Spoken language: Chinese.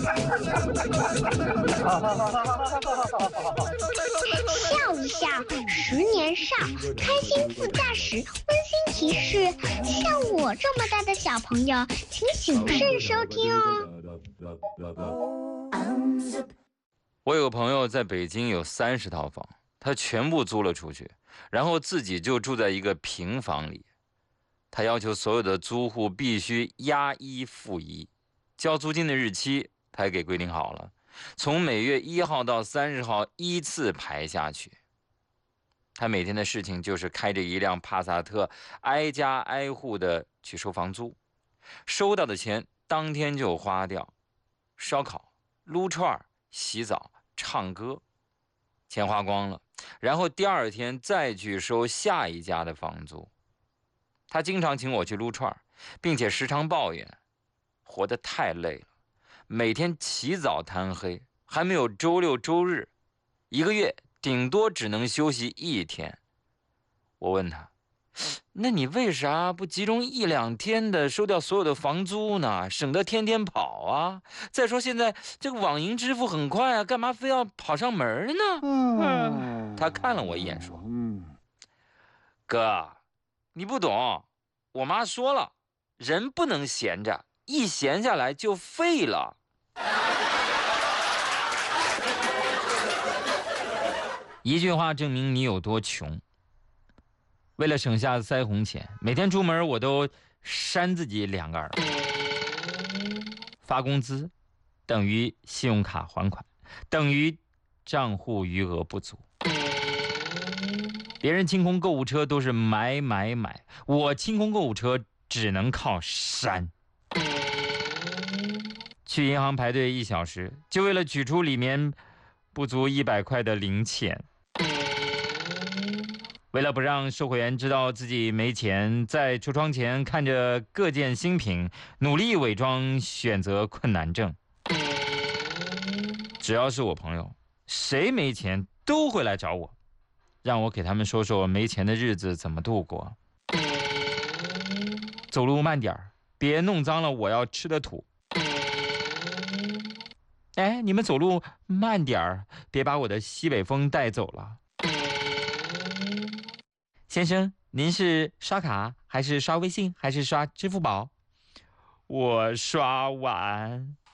笑一笑，10年少，开心自驾驶。温馨提示：像我这么大的小朋友，请谨慎收听哦。 我有个朋友在北京有30套房，他全部租了出去，然后自己就住在一个平房里。他要求所有的租户必须押一付一，交租金的日期他也给规定好了，从每月1号到30号依次排下去。他每天的事情就是开着一辆帕萨特，挨家挨户的去收房租，收到的钱当天就花掉，烧烤、撸串、洗澡、唱歌，钱花光了，然后第2天再去收下一家的房租。他经常请我去撸串，并且时常抱怨活得太累了，每天起早贪黑，还没有周六周日，1个月顶多只能休息1天。我问他，那你为啥不集中1、2天的收掉所有的房租呢？省得天天跑啊。再说现在这个网银支付很快啊，干嘛非要跑上门呢？他看了我一眼说，哥，你不懂，我妈说了，人不能闲着，一闲下来就废了。一句话证明你有多穷。为了省下腮红钱，每天出门我都扇自己2个耳光。发工资等于信用卡还款，等于账户余额不足。别人清空购物车都是买，我清空购物车只能靠删。去银行排队1小时，就为了取出里面不足100块的零钱。为了不让售货员知道自己没钱，在橱窗前看着各件新品，努力伪装选择困难症。只要是我朋友，谁没钱都会来找我，让我给他们说说没钱的日子怎么度过。走路慢点儿，别弄脏了我要吃的土。哎，你们走路慢点儿，别把我的西北风带走了。先生，您是刷卡还是刷微信还是刷支付宝？我刷完。